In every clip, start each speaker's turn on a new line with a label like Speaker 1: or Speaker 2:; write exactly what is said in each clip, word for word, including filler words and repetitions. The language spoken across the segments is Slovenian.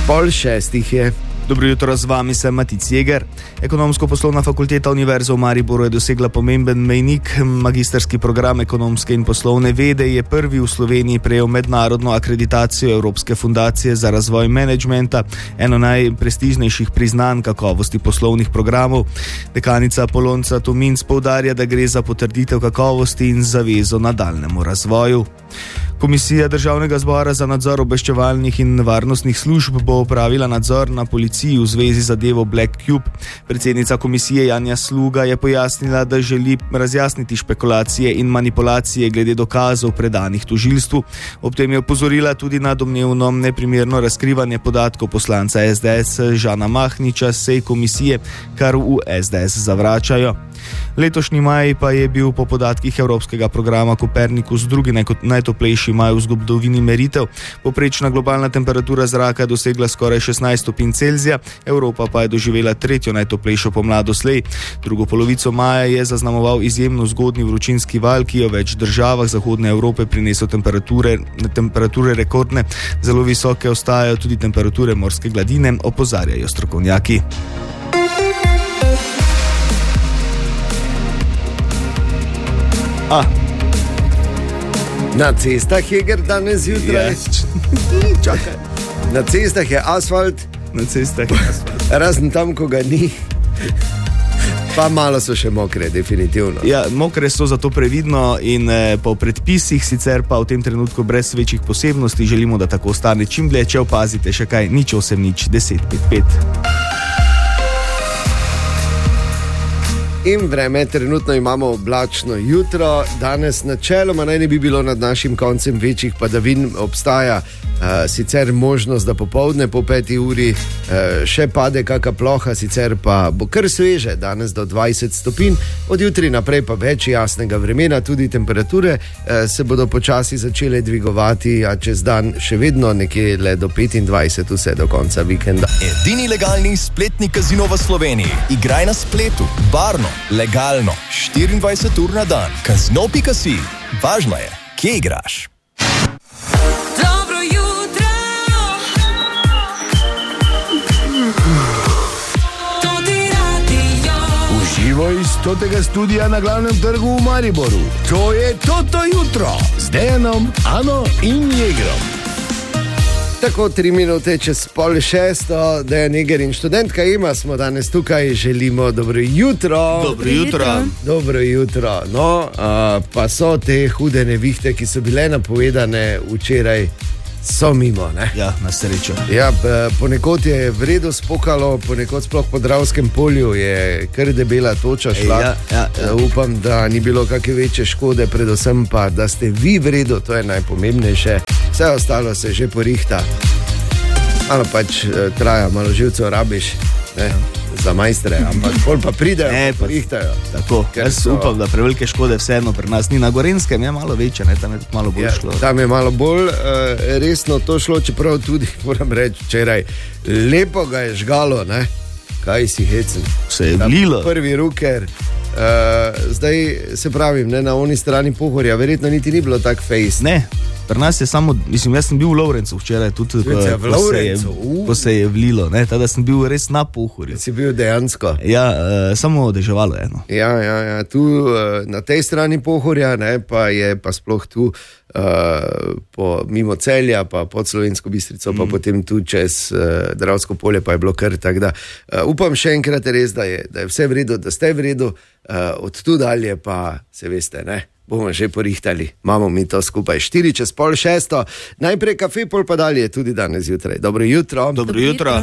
Speaker 1: Pol šestih je.
Speaker 2: Dobro jutro, z vami sem Matic Jeger. Ekonomsko-poslovna fakulteta Univerze v Mariboru je dosegla pomemben mejnik. Magistrski program ekonomske in poslovne vede je prvi v Sloveniji prejel mednarodno akreditacijo Evropske fundacije za razvoj menedžmenta, eno najprestižnejših priznanj kakovosti poslovnih programov. Dekanica Polonca Tominc poudarja, da gre za potrditev kakovosti in zavezo nadaljnemu razvoju. Komisija Državnega zbora za nadzor obveščevalnih in varnostnih služb bo opravila nadzor na policiji v zvezi z zadevo Black Cube. Predsednica komisije Janja Sluga je pojasnila, da želi razjasniti špekulacije in manipulacije glede dokazov predanih tožilstvu. Ob tem je opozorila tudi na domnevno neprimerno razkrivanje podatkov poslanca es de es Žana Mahniča s sej komisije, kar v es de es zavračajo. Letošnji maj pa je bil po podatkih Evropskega programa Kopernikus drugi najtoplejši maj v zgodovini meritev. Povprečna globalna temperatura zraka je dosegla skoraj šestnajst stopinj Celzija, Evropa pa je doživela tretjo najtoplejšo pomlad doslej. Drugo polovico maja je zaznamoval izjemno zgodnji vročinski val, ki je v več državah zahodne Evrope prinesel temperature, temperature rekordne. Zelo visoke ostajajo tudi temperature morske gladine, opozarjajo strokovnjaki. A.
Speaker 1: Na cestah je gr danes zjutraj. Čakaj. Na cestah je asfalt.
Speaker 2: Na cestah je asfalt.
Speaker 1: Razen tam, ko ga ni. Pa malo so še mokre, definitivno.
Speaker 2: Ja, mokre so zato previdno in eh, po predpisih, sicer pa v tem trenutku brez večjih posebnosti želimo, da tako ostane čim dlje. Če opazite še kaj, nič osem nič deset pet pet.
Speaker 1: In vreme, trenutno imamo oblačno jutro, danes načeloma naj ne bi bilo nad našim koncem večjih padavin, obstaja uh, sicer možnost, da popoldne po peti uri uh, še pade kaka ploha, sicer pa bo kar sveže, danes do dvajset stopinj, od jutri naprej pa več jasnega vremena, tudi temperature uh, se bodo počasi začele dvigovati, a čez dan še vedno nekje le do petindvajset, vse do konca vikenda.
Speaker 3: Edini legalni spletni kazino v Sloveniji. Igraj na spletu, barno, legalno, štiriindvajset ur na dan. Kazino pika si. Važno je, kje igraš.
Speaker 4: Dobro jutro. Tudi radio.
Speaker 5: Uživo iz stotega studia na glavnem trgu v Mariboru. To je Toto jutro z Dejanom, Ano in Jegrom.
Speaker 1: Tako, tri minute čez pol šesto, Dejan Jeger in študentka Ema smo danes tukaj, želimo dobro jutro.
Speaker 2: Dobro jutro.
Speaker 1: Dobro jutro. No, a, pa so te hude nevihte, ki so bile napovedane včeraj, so mimo, ne?
Speaker 2: Ja, na srečo.
Speaker 1: Ja, ponekod je vredo spokalo, ponekod sploh po Dravskem polju je kar debela toča šla.
Speaker 2: Ja, ja, ja.
Speaker 1: Upam, da ni bilo kakšne večje škode, predvsem pa, da ste vi vredo, to je najpomembnejše. Vse ostalo se že porihta. Malo pač traja, malo živcev rabiš, ne, za majstre, ampak pol pa pridejo,
Speaker 2: ne,
Speaker 1: pa porihtajo.
Speaker 2: Tako, jaz so... upam, da prevelike škode vseeno pri nas ni. Na Gorenskem je malo večje, ne, tam je malo bolj
Speaker 1: ja,
Speaker 2: šlo.
Speaker 1: Tam je malo bolj uh, resno to šlo, čeprav tudi, moram reči, včeraj lepo ga je žgalo, ne, kaj si hecen.
Speaker 2: Se je vlilo.
Speaker 1: Prvi ruker. Uh, zdaj se pravim, ne, na oni strani Pohorja, verjetno niti ni bilo tak fejs.
Speaker 2: Ne. Pri nas je samo, mislim, jaz sem bil v Lovrencu včeraj, tudi ko, ko, se je, ko se je vlilo, ne, tada sem bil res na Pohorju.
Speaker 1: Si bil dejansko?
Speaker 2: Ja, uh, samo deževalo je, no.
Speaker 1: Ja, ja, ja, tu uh, na tej strani Pohorja, ne, pa je pa sploh tu uh, po, mimo Celja, pa pod Slovensko Bistrico, mm. pa potem tu čez uh, Dravsko polje, pa je bilo kar tak, da uh, upam še enkrat res, da je, da je vse v redu, da ste v redu, uh, od tu dalje pa se veste, ne. Bomo že porihtali, imamo mi to skupaj. Štiri čez pol šesto, najprej kafe, pol pa dalje, tudi danes jutraj. Dobro jutro.
Speaker 2: Dobro jutro.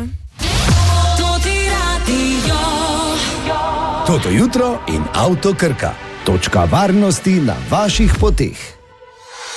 Speaker 5: Toto jutro in Avto Krka. Točka varnosti na vaših poteh.